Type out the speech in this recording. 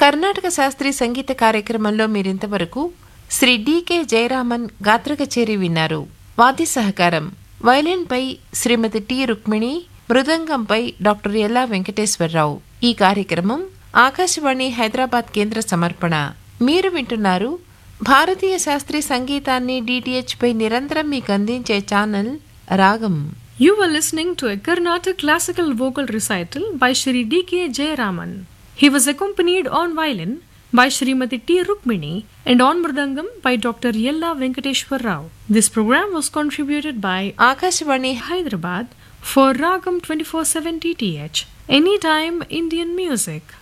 కర్ణాటక శాస్త్రీయ సంగీత కార్యక్రమంలో మీరింతవరకు శ్రీ డికే జయరామన్ గాత్ర కచేరీ విన్నారు. వాద్య సహకారం వయలిన్పై శ్రీమతి టి రుక్మిణి, మృదంగంపై డాక్టర్ ఎల్లా వెంకటేశ్వరరావు. ఈ కార్యక్రమం ఆకాశవాణి హైదరాబాద్ కేంద్ర సమర్పణ. మీరు వింటున్నారు భారతీయ శాస్త్రీయ సంగీతాన్ని DTH పై నిరంతరం మీకు అందించే ఛానల్ రాగం. You were listening to a Carnatic classical vocal recital by Shri D.K. Jayaraman. He was accompanied on violin by Srimati T. Rukmini and on mridangam by Dr. Yella Venkateshwar Rao. This program was contributed by Akashvani Hyderabad for Ragam 24/7 DTH. Anytime Indian music.